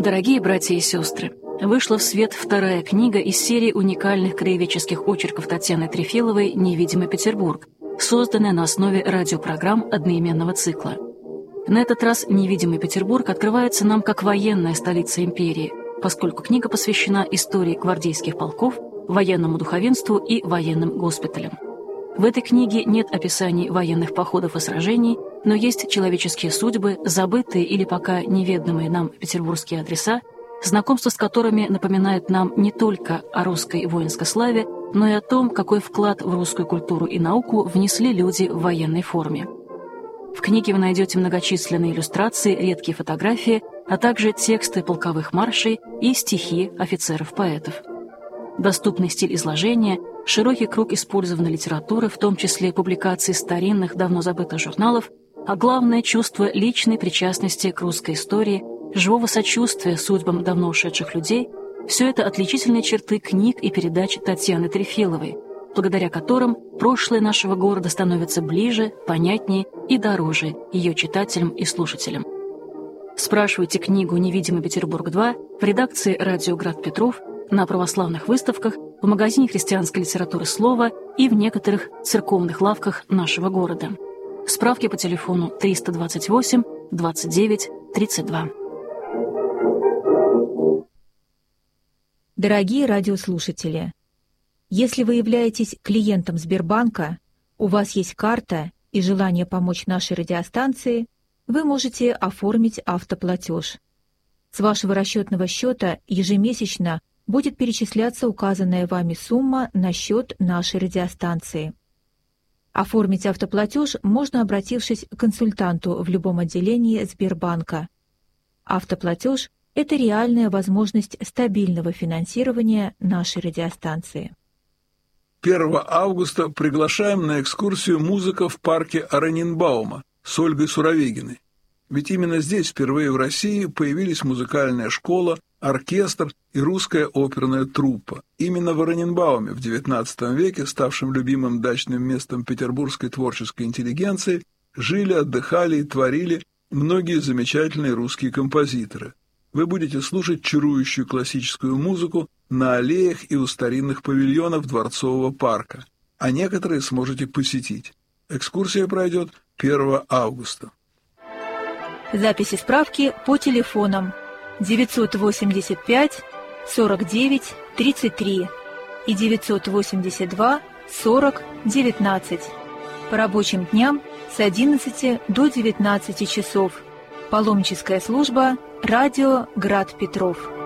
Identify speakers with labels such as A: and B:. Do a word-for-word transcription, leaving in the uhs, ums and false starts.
A: Дорогие братья и сестры, вышла в свет вторая книга из серии уникальных краеведческих очерков Татьяны Трефиловой «Невидимый Петербург», созданная на основе радиопрограмм одноименного цикла. На этот раз «Невидимый Петербург» открывается нам как военная столица империи, поскольку книга посвящена истории гвардейских полков, военному духовенству и военным госпиталям. В этой книге нет описаний военных походов и сражений, но есть человеческие судьбы, забытые или пока неведомые нам петербургские адреса, знакомство с которыми напоминает нам не только о русской воинской славе, но и о том, какой вклад в русскую культуру и науку внесли люди в военной форме. В книге вы найдете многочисленные иллюстрации, редкие фотографии, а также тексты полковых маршей и стихи офицеров-поэтов. Доступный стиль изложения, широкий круг использованной литературы, в том числе публикаций старинных, давно забытых журналов, а главное — чувство личной причастности к русской истории, живого сочувствия судьбам давно ушедших людей — все это отличительные черты книг и передач Татьяны Трефиловой, благодаря которым прошлое нашего города становится ближе, понятнее и дороже ее читателям и слушателям. Спрашивайте книгу «Невидимый Петербург-два» в редакции «Радио Град Петров», на православных выставках, в магазине христианской литературы «Слово» и в некоторых церковных лавках нашего города. Справки по телефону триста двадцать восемь двадцать девять тридцать два.
B: Дорогие радиослушатели, если вы являетесь клиентом Сбербанка, у вас есть карта и желание помочь нашей радиостанции, вы можете оформить автоплатеж. С вашего расчетного счета ежемесячно будет перечисляться указанная вами сумма на счет нашей радиостанции. Оформить автоплатеж можно, обратившись к консультанту в любом отделении Сбербанка. Автоплатеж – это реальная возможность стабильного финансирования нашей радиостанции.
C: первого августа приглашаем на экскурсию «Музыка в парке Ораненбаума» с Ольгой Суровегиной. Ведь именно здесь впервые в России появились музыкальная школа, оркестр и русская оперная труппа. Именно в Ораненбауме в девятнадцатом веке, ставшем любимым дачным местом петербургской творческой интеллигенции, жили, отдыхали и творили многие замечательные русские композиторы. Вы будете слушать чарующую классическую музыку на аллеях и у старинных павильонов Дворцового парка, а некоторые сможете посетить. Экскурсия пройдет первого августа.
B: Записи справки по телефонам девятьсот восемьдесят пять сорок девять тридцать три и девятьсот восемьдесят два сорок девятнадцать. По рабочим дням с одиннадцати до девятнадцати часов. Паломническая служба «Радио Град Петров».